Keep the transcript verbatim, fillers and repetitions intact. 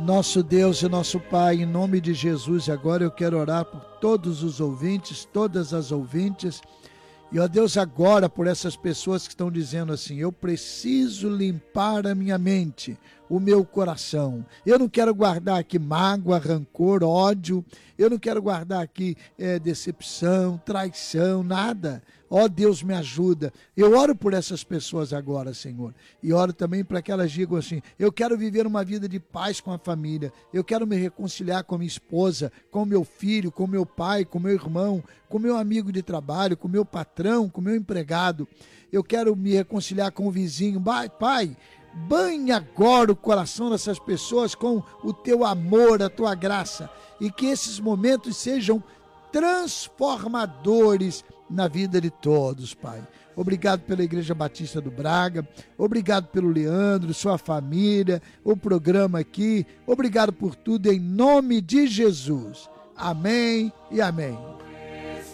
Nosso Deus e nosso Pai, em nome de Jesus, agora eu quero orar por todos os ouvintes, todas as ouvintes. E, ó Deus, agora por essas pessoas que estão dizendo assim, eu preciso limpar a minha mente, o meu coração. Eu não quero guardar aqui mágoa, rancor, ódio. Eu não quero guardar aqui é, decepção, traição, nada. Ó Deus, me ajuda. Eu oro por essas pessoas agora, Senhor. E oro também para que elas digam assim, eu quero viver uma vida de paz com a família. Eu quero me reconciliar com a minha esposa, com o meu filho, com o meu pai, com o meu irmão, com o meu amigo de trabalho, com o meu patrão, com o meu empregado. Eu quero me reconciliar com o vizinho. Pai, banhe agora o coração dessas pessoas com o teu amor, a tua graça. E que esses momentos sejam transformadores na vida de todos, Pai. Obrigado pela Igreja Batista do Braga, obrigado pelo Leandro, sua família, o programa aqui, obrigado por tudo em nome de Jesus. Amém e amém.